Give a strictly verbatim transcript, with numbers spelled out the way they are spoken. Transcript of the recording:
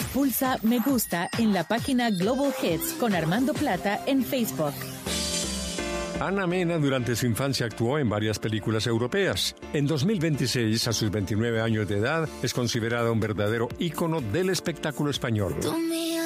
Pulsa me gusta en la página Global Hits con Armando Plata en Facebook. Ana Mena durante su infancia actuó en varias películas europeas. En dos mil veintiséis, a sus veintinueve años de edad, es considerada un verdadero ícono del espectáculo español. Tú mío